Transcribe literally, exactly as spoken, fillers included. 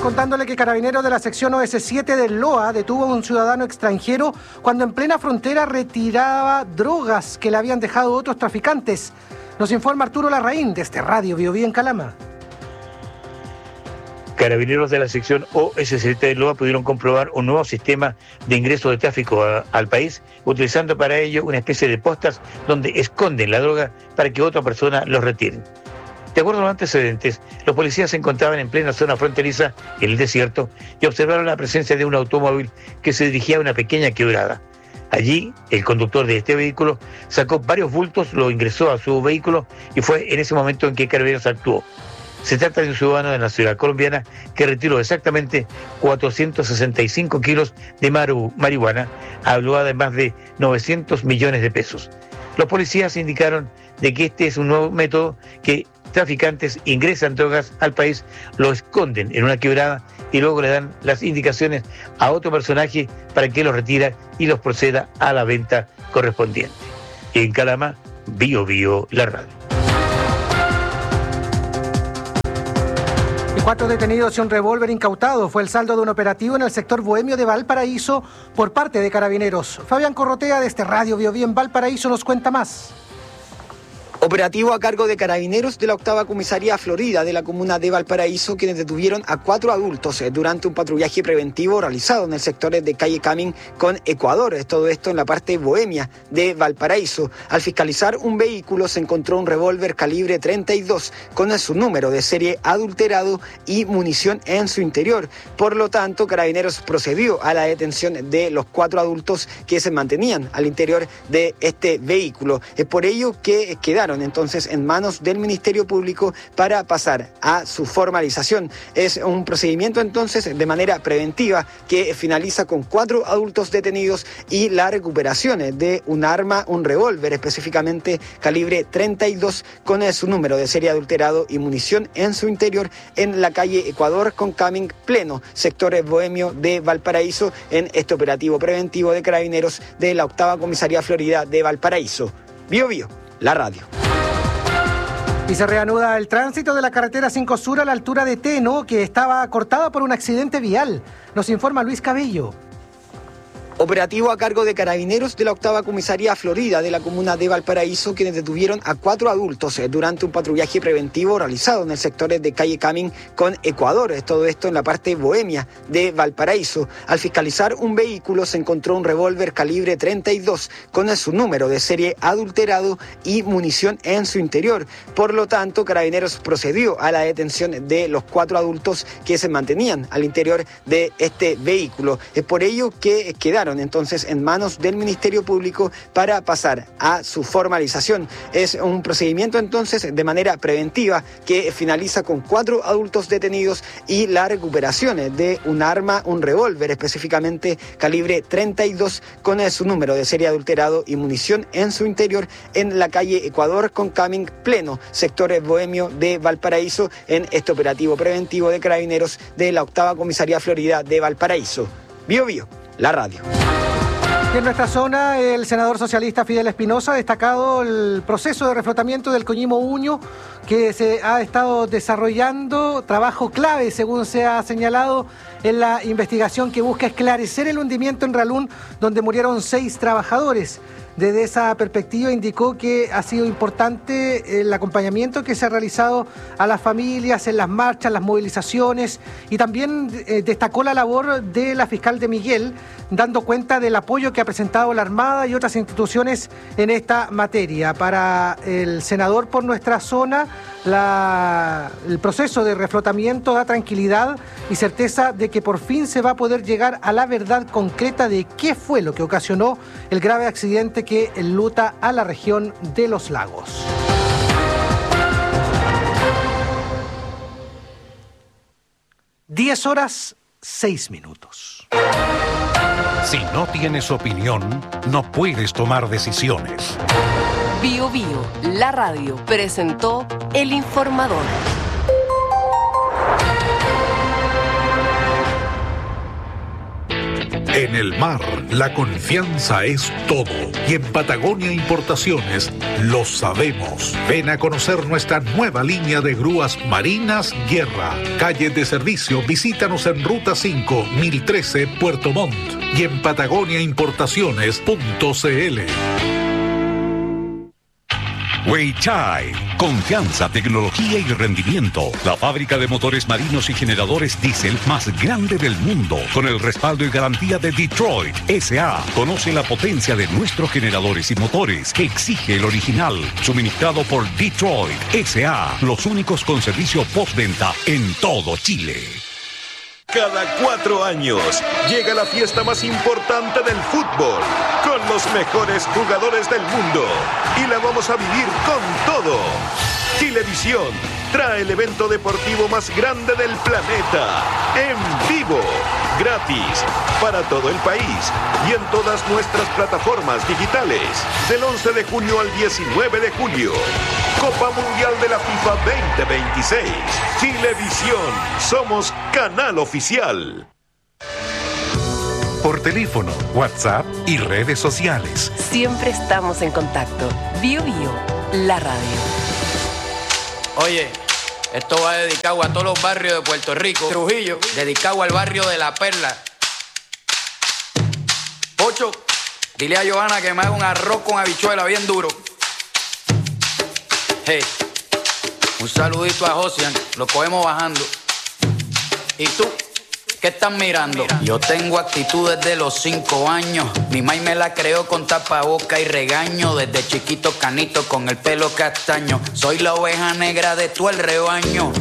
contándole que Carabineros de la sección O S siete del LOA detuvo a un ciudadano extranjero cuando en plena frontera retiraba drogas que le habían dejado otros traficantes. Nos informa Arturo Larraín desde Radio Biobío en Calama. Carabineros de la sección O S siete del LOA pudieron comprobar un nuevo sistema de ingreso de tráfico a, al país, utilizando para ello una especie de postas donde esconden la droga para que otra persona los retire. De acuerdo a los antecedentes, los policías se encontraban en plena zona fronteriza, en el desierto, y observaron la presencia de un automóvil que se dirigía a una pequeña quebrada. Allí, el conductor de este vehículo sacó varios bultos, lo ingresó a su vehículo y fue en ese momento en que Carabineros actuó. Se trata de un ciudadano de la nacionalidad colombiana que retiró exactamente cuatrocientos sesenta y cinco kilos de maru, marihuana, valuada en más de novecientos millones de pesos. Los policías indicaron de que este es un nuevo método que traficantes ingresan drogas al país, lo esconden en una quebrada y luego le dan las indicaciones a otro personaje para que los retira y los proceda a la venta correspondiente. En Calama, Bio Bio, la radio. Y cuatro detenidos y un revólver incautado fue el saldo de un operativo en el sector bohemio de Valparaíso por parte de Carabineros. Fabián Corrotea de este Radio Bio Bio en Valparaíso nos cuenta más. Operativo a cargo de Carabineros de la octava Comisaría Florida de la comuna de Valparaíso, quienes detuvieron a cuatro adultos durante un patrullaje preventivo realizado en el sector de calle Camin con Ecuador. Todo esto en la parte bohemia de Valparaíso. Al fiscalizar un vehículo se encontró un revólver calibre treinta y dos con su número de serie adulterado y munición en su interior. Por lo tanto, Carabineros procedió a la detención de los cuatro adultos que se mantenían al interior de este vehículo. Es por ello que quedaron entonces en manos del Ministerio Público para pasar a su formalización. Es un procedimiento entonces de manera preventiva que finaliza con cuatro adultos detenidos y la recuperación de un arma, un revólver específicamente calibre treinta y dos con su número de serie adulterado y munición en su interior en la calle Ecuador con Camin pleno, sector bohemio de Valparaíso, en este operativo preventivo de Carabineros de la octava Comisaría Florida de Valparaíso. Bio Bio, la radio. Y se reanuda el tránsito de la carretera cinco Sur a la altura de Teno, que estaba cortada por un accidente vial. Nos informa Luis Cabello. Operativo a cargo de Carabineros de la octava Comisaría Florida de la comuna de Valparaíso, quienes detuvieron a cuatro adultos durante un patrullaje preventivo realizado en el sector de calle Camin con Ecuador. Todo esto en la parte bohemia de Valparaíso. Al fiscalizar un vehículo se encontró un revólver calibre treinta y dos con su número de serie adulterado y munición en su interior. Por lo tanto, Carabineros procedió a la detención de los cuatro adultos que se mantenían al interior de este vehículo. Es por ello que quedaron entonces en manos del Ministerio Público para pasar a su formalización. Es un procedimiento entonces de manera preventiva que finaliza con cuatro adultos detenidos y la recuperación de un arma, un revólver específicamente calibre treinta y dos con su número de serie adulterado y munición en su interior en la calle Ecuador con Camin pleno, sector bohemio de Valparaíso, en este operativo preventivo de Carabineros de la octava Comisaría Florida de Valparaíso. Bio Bio, la radio. Y en nuestra zona, el senador socialista Fidel Espinosa ha destacado el proceso de reflotamiento del Coñimo Uño que se ha estado desarrollando, trabajo clave, según se ha señalado en la investigación que busca esclarecer el hundimiento en Ralún, donde murieron seis trabajadores. Desde esa perspectiva indicó que ha sido importante el acompañamiento que se ha realizado a las familias en las marchas, las movilizaciones, y también eh, destacó la labor de la fiscal de Miguel, dando cuenta del apoyo que ha presentado la Armada y otras instituciones en esta materia. Para el senador por nuestra zona, la, el proceso de reflotamiento da tranquilidad y certeza de que por fin se va a poder llegar a la verdad concreta de qué fue lo que ocasionó el grave accidente que enluta a la región de Los Lagos. Diez horas, seis minutos. Si no tienes opinión, no puedes tomar decisiones. Bio Bio, la radio, presentó El Informador. En En el mar, la confianza es todo. Y en Patagonia Importaciones lo sabemos. Ven a conocer nuestra nueva línea de grúas marinas Guerra. Calle de servicio, visítanos en Ruta cinco, mil trece, Puerto Montt. Y en patagonia importaciones punto c l. Weichai, confianza, tecnología y rendimiento. La fábrica de motores marinos y generadores diésel más grande del mundo, con el respaldo y garantía de Detroit S A. Conoce la potencia de nuestros generadores y motores que exige el original, suministrado por Detroit S A, los únicos con servicio postventa en todo Chile. Cada cuatro años llega la fiesta más importante del fútbol, con los mejores jugadores del mundo, y la vamos a vivir con todo. Chilevisión trae el evento deportivo más grande del planeta, en vivo, gratis, para todo el país y en todas nuestras plataformas digitales, del once de junio al diecinueve de julio. Copa Mundial de la FIFA veinte veintiséis. Chilevisión, somos canal oficial. Por teléfono, WhatsApp y redes sociales. Siempre estamos en contacto. Bio Bio, la radio. Oye, esto va dedicado a todos los barrios de Puerto Rico. Trujillo, dedicado al barrio de La Perla. Pocho, dile a Johanna que me haga un arroz con habichuela bien duro. Hey, un saludito a Josian, lo cogemos bajando. ¿Y tú? ¿Qué estás mirando? Yo tengo actitud desde los cinco años. Mi maíz me la creó con tapaboca y regaño. Desde chiquito canito con el pelo castaño. Soy la oveja negra de todo el rebaño.